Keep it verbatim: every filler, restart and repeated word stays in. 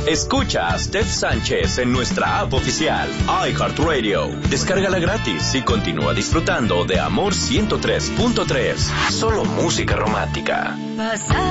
Escucha a Steph Sánchez en nuestra app oficial, iHeartRadio. Descárgala gratis y continúa disfrutando de Amor ciento tres punto tres. Solo música romántica.